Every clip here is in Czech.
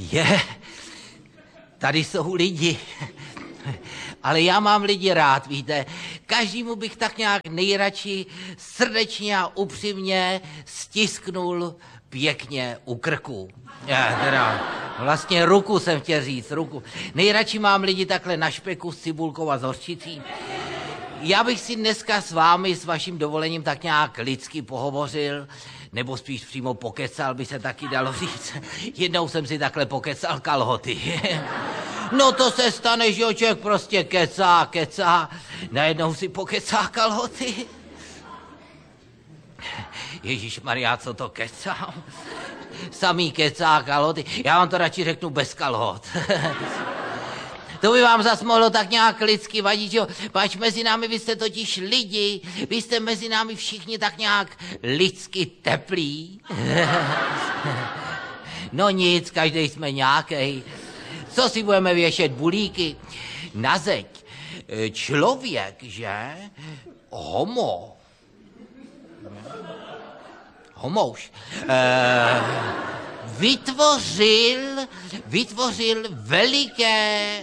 Tady jsou lidi. Ale já mám lidi rád, víte. Každému bych tak nějak nejradši srdečně a upřímně stisknul pěkně u krku. Vlastně ruku jsem chtěl říct, ruku. Nejradši mám lidi takhle na špeku s cibulkou a s hořčicí. Já bych si dneska s vámi, s vaším dovolením, tak nějak lidsky pohovořil, nebo spíš přímo pokecal, by se taky dalo říct. Jednou jsem si takhle pokecal kalhoty. No to se stane, že člověk prostě kecá, najednou si pokecá kalhoty. Ježišmarja, co to kecám? Samý kecá kalhoty. Já vám to radši řeknu bez kalhot. To by vám zas mohlo tak nějak lidsky vadit, jo? Pač mezi námi, vy jste totiž lidi, vy jste mezi námi všichni tak nějak lidsky teplí. No nic, každý jsme nějakej. Co si budeme věšet bulíky na zeď? Člověk, že? Homouš. Vytvořil veliké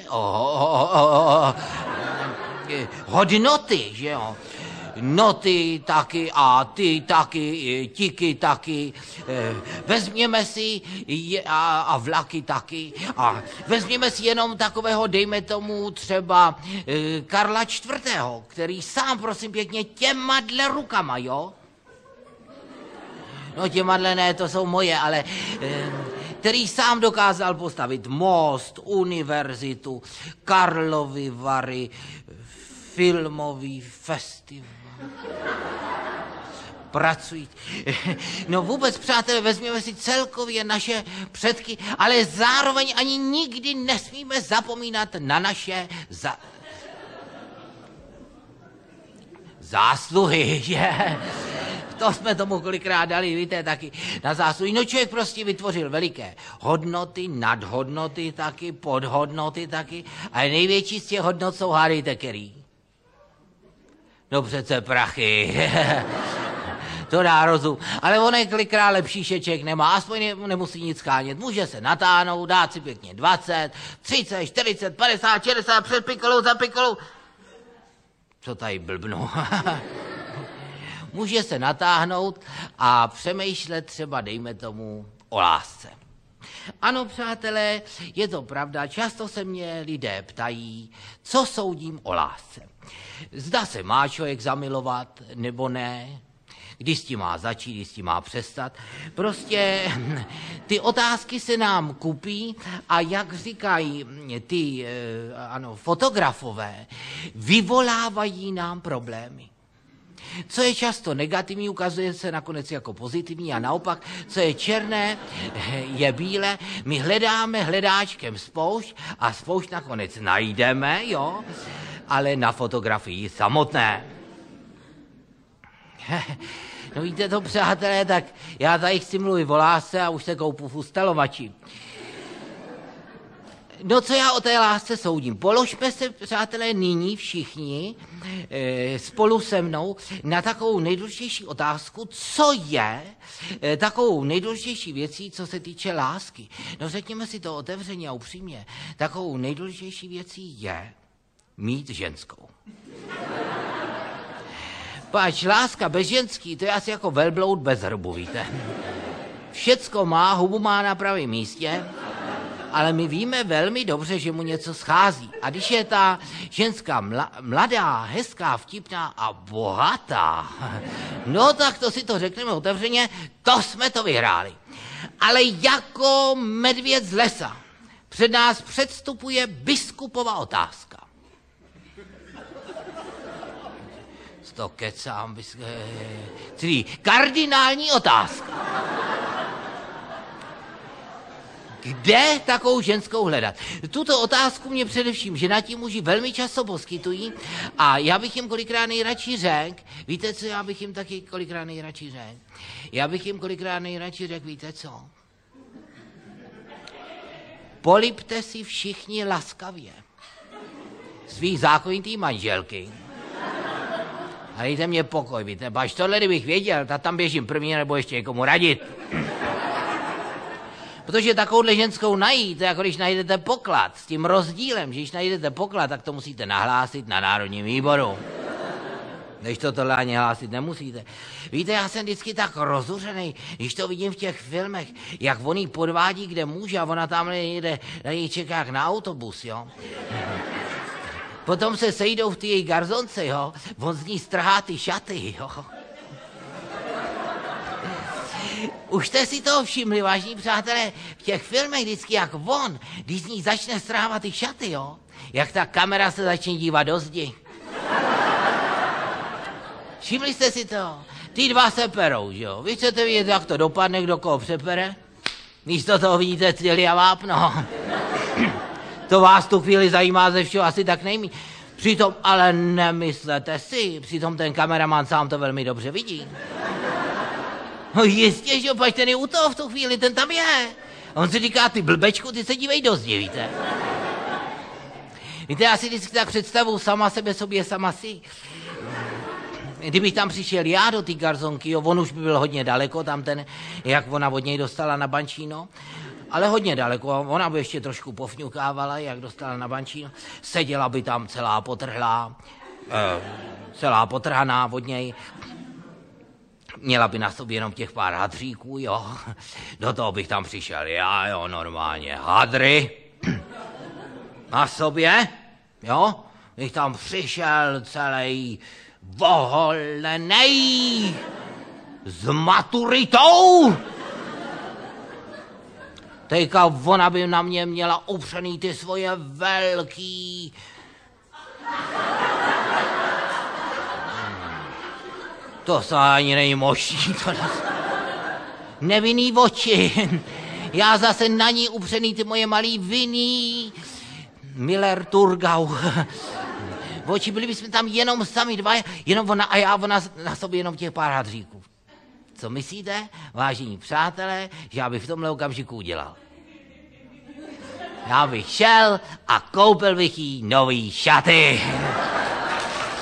hodnoty, že jo? Noty taky a ty taky, tiky taky, vezměme si a vlaky taky a vezměme si jenom takového, dejme tomu třeba Karla IV., který sám, prosím pěkně, těmadle rukama, jo? No těmadle ne, to jsou moje, ale který sám dokázal postavit most, univerzitu, Karlovy Vary, filmový festival. Pracují. No vůbec, přátelé, vezměme si celkově naše předky, ale zároveň ani nikdy nesmíme zapomínat na naše zásluhy, že? To jsme tomu kolikrát dali, víte, taky na zásluhy. No člověk prostě vytvořil veliké hodnoty, nadhodnoty taky, podhodnoty taky, ale největší z těch hodnot jsou, hádejte, který? No přece prachy. To dá rozum. Ale on je kolikrát lepší šeček nemá, aspoň nemusí nic skánět. Může se natáhnout, dát si pěkně 20, 30, 40, 50, 60 před pikolou, za pikolou. Co tady blbnu? Může se natáhnout a přemýšlet třeba, dejme tomu, o lásce. Ano, přátelé, je to pravda, často se mě lidé ptají, co soudím o lásce. Zda se má člověk zamilovat, nebo ne, kdy s tím má začít, kdy s tím má přestat. Prostě ty otázky se nám kupí a jak říkají ty fotografové, vyvolávají nám problémy. Co je často negativní, ukazuje se nakonec jako pozitivní a naopak, co je černé, je bílé. My hledáme hledáčkem spoušť a spoušť nakonec najdeme, jo, ale na fotografii samotné. No víte to, přátelé, tak já tady chci mluvit o lásce a už se koupu v ustalovači. No co já o té lásce soudím? Položme se, přátelé, nyní všichni spolu se mnou na takovou nejdůležitější otázku, co je takovou nejdůležitější věcí, co se týče lásky. No řekněme si to otevřeně a upřímně. Takovou nejdůležitější věcí je mít ženskou. Pač láska bez ženský, to je asi jako velbloud bez hrbu, víte. Všecko má, hubu má na pravém místě, ale my víme velmi dobře, že mu něco schází. A když je ta ženská mladá, hezká, vtipná a bohatá, no tak to si to řekneme otevřeně, to jsme to vyhráli. Ale jako medvěd z lesa před nás předstupuje biskupova otázka. To kecám, kardinální otázka. Kde takovou ženskou hledat? Tuto otázku mě především ženatí muži velmi často poskytují a já bych jim kolikrát nejradši řekl, víte co, já bych jim taky kolikrát nejradši řekl? Já bych jim kolikrát nejradši řekl, víte co? Polipte si všichni laskavě svých zákonitý manželky. A dejte mě pokoj, víte, až tohle, kdybych věděl, tak tam běžím první nebo ještě někomu radit. Protože takovouhle ženskou najít, to jako když najdete poklad, s tím rozdílem, že když najdete poklad, tak to musíte nahlásit na Národním výboru. Když to tohle ani hlásit nemusíte. Víte, já jsem vždycky tak rozuřenej, když to vidím v těch filmech, jak on jí podvádí, kde může a ona tam jde, na něj čeká jak na autobus, jo. Potom se sejdou v té její garzonce, jo. On z ní strhá ty šaty, jo. Už jste si toho všimli, vážní přátelé, v těch filmech vždycky jak on, když z ní začne strhávat ty šaty, jo. Jak ta kamera se začne dívat do zdi. Všimli jste si to? Ty dva se perou, že jo? Vy chcete vidět, jak to dopadne, kdo koho přepere? Místo toho vidíte cíly a vápno. To vás tu chvíli zajímá ze všeho asi tak nejmí. Přitom ale nemyslete si, přitom ten kameraman sám to velmi dobře vidí. No jistě, že opač ten je u toho v tu chvíli, ten tam je. On si říká, ty blbečku, ty se dívej do zdi, víte? Víte, já si vždycky tak představu sama sebe sobě, sama si. Kdybych tam přišel já do té garzonky, jo, on už by byl hodně daleko, tam ten, jak ona od něj dostala na Bančíno, ale hodně daleko, ona by ještě trošku pofňukávala, jak dostala na Bančíno, seděla by tam celá potrhlá, celá potrhaná od něj, měla by na sobě jenom těch pár hadříků, jo, do toho bych tam přišel já, jo, normálně, hadry, na sobě, jo, bych tam přišel celý voholenej s maturitou. Teďka ona by na mě měla upřený ty svoje velký... To se ani není možný. Nevinný oči. Já zase na ní upřený ty moje malý vinný. Miller Turgau. Oči, byli bychom tam jenom sami dva, jenom ona a já, ona na sobě jenom těch pár hadříků. Co myslíte, vážení přátelé, že já bych v tomhle okamžiku udělal? Já bych šel a koupil bych jí nový šaty.